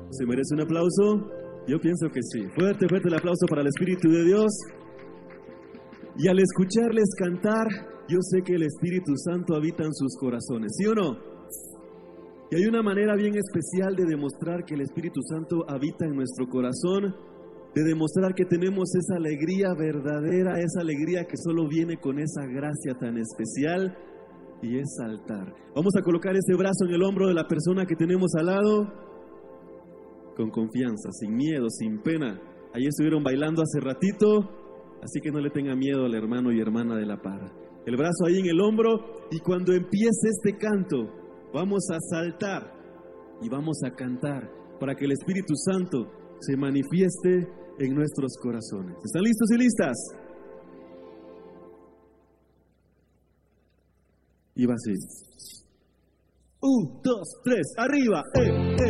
¿Se merece un aplauso? Yo pienso que sí. Fuerte, fuerte el aplauso para el Espíritu de Dios. Y al escucharles cantar, yo sé que el Espíritu Santo habita en sus corazones, ¿sí o no? Y hay una manera bien especial de demostrar que el Espíritu Santo habita en nuestro corazón, de demostrar que tenemos esa alegría verdadera, esa alegría que solo viene con esa gracia tan especial, y es saltar. Vamos a colocar ese brazo en el hombro de la persona que tenemos al lado, con confianza, sin miedo, sin pena. Ahí estuvieron bailando hace ratito, así que no le tenga miedo al hermano y hermana de la par. El brazo ahí en el hombro, y cuando empiece este canto, vamos a saltar y vamos a cantar para que el Espíritu Santo se manifieste en nuestros corazones. ¿Están listos y listas? Y va así. 1, 2, 3, arriba.